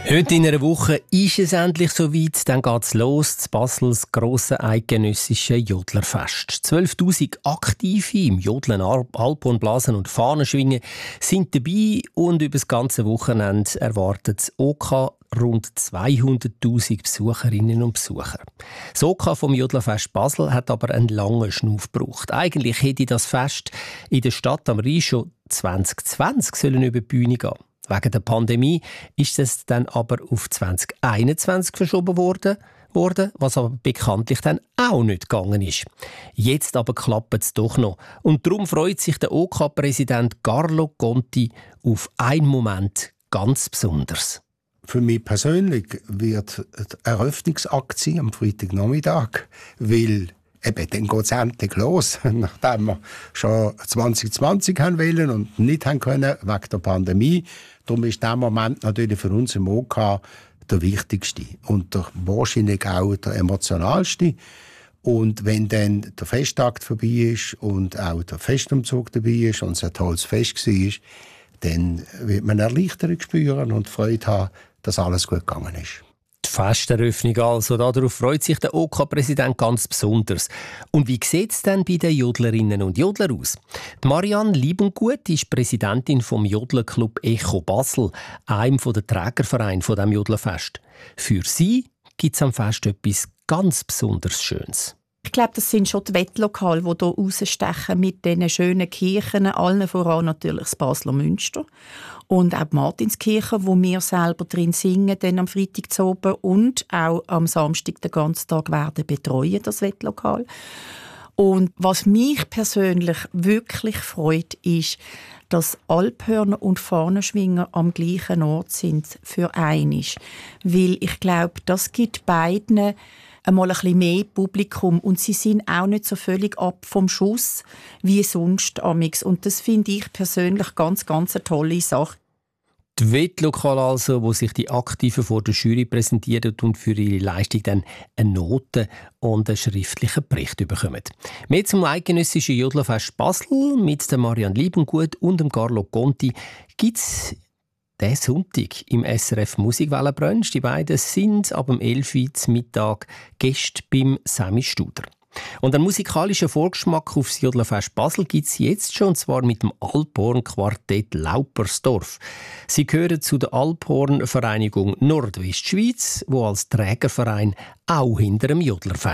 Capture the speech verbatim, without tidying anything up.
Heute in einer Woche ist es endlich soweit, dann geht es los, zu Basels grosse eidgenössische Jodlerfest. zwölftausend Aktive im Jodeln, Alphorn blasen und Fahnenschwingen sind dabei und über das ganze Wochenende erwartet das O K rund zweihunderttausend Besucherinnen und Besucher. Das O K vom Jodlerfest Basel hat aber einen langen Schnuff gebraucht. Eigentlich hätte das Fest in der Stadt am Rhein schon zwanzig zwanzig sollen über die Bühne gehen. Wegen der Pandemie ist es dann aber auf zwanzig einundzwanzig verschoben worden, worden, was aber bekanntlich dann auch nicht gegangen ist. Jetzt aber klappt es doch noch. Und darum freut sich der O K-Präsident Carlo Conti auf einen Moment ganz besonders. Für mich persönlich wird die Eröffnungsaktie am Freitagnachmittag, weil eben, dann geht es endlich los, nachdem wir schon zwanzig zwanzig haben wollen und nicht haben können wegen der Pandemie. Darum ist dieser Moment natürlich für uns im O K der wichtigste und der, wahrscheinlich auch der emotionalste. Und wenn dann der Festakt vorbei ist und auch der Festumzug dabei ist und es ein tolles Fest war, dann wird man Erleichterung spüren und Freude haben, dass alles gut gegangen ist. Die Festeröffnung also, darauf freut sich der O K-Präsident ganz besonders. Und wie sieht es denn bei den Jodlerinnen und Jodlern aus? Die Marianne Liebungut ist Präsidentin vom Jodlerclub Echo Basel, einem der Trägervereine von dem Jodlerfest. Für sie gibt es am Fest etwas ganz besonders Schönes. Ich glaube, das sind schon die Wettlokale, die hier rausstechen mit diesen schönen Kirchen, allen voran natürlich das Basler Münster und auch die Martinskirche, wo wir selber drin singen, dann am Freitag zu oben und auch am Samstag den ganzen Tag werden betreuen, das Wettlokal. Und was mich persönlich wirklich freut, ist, dass Alphörner und Fahnenschwinger am gleichen Ort sind für einmal. Weil ich glaube, das gibt beiden einmal ein bisschen mehr Publikum und sie sind auch nicht so völlig ab vom Schuss wie sonst amix. Und das finde ich persönlich ganz, ganz eine tolle Sache. Die Wettlokale also, wo sich die Aktiven vor der Jury präsentieren und für ihre Leistung dann eine Note und einen schriftlichen Bericht bekommen. Mehr zum eidgenössischen Jodlerfest Basel mit der Marianne Liebungut und dem Carlo Conti gibt es diesen Sonntag im S R F Musikwellenbrunch. Die beiden sind ab dem elf Uhr zum Mittag Gäste beim Sammy Studer. Und einen musikalischen Vorgeschmack auf das Jodlerfest Basel gibt es jetzt schon, und zwar mit dem Alphorn-Quartett Laupersdorf. Sie gehören zu der Alphorn-Vereinigung Nordwestschweiz, wo als Trägerverein auch hinter dem Jodlerfest